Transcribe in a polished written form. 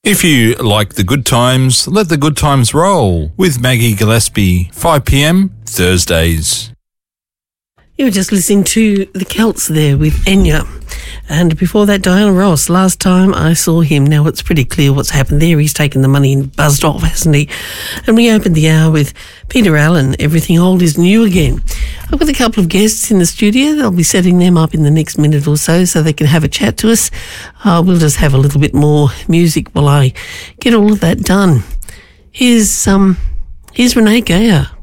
If you like the good times, let the good times roll with Maggie Gillespie, 5 p.m. Thursdays. You were just listening to the Celts there with Enya. And before that, Diana Ross. Last time I saw him, now it's pretty clear what's happened there. He's taken the money and buzzed off, hasn't he? And we opened the hour with Peter Allen, Everything Old is New Again. I've got a couple of guests in the studio. They'll be setting them up in the next minute or so they can have a chat to us. We'll just have a little bit more music while I get all of that done. Here's Renee Geyer.